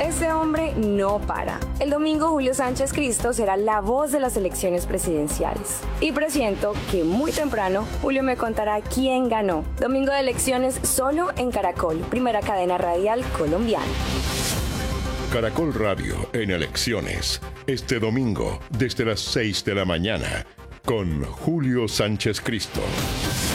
este hombre no para. El domingo Julio Sánchez Cristo será la voz de las elecciones presidenciales. Y presiento que muy temprano Julio me contará quién ganó. Domingo de elecciones solo en Caracol, primera cadena radial colombiana. Caracol Radio en elecciones. Este domingo desde las 6 de la mañana con Julio Sánchez Cristo.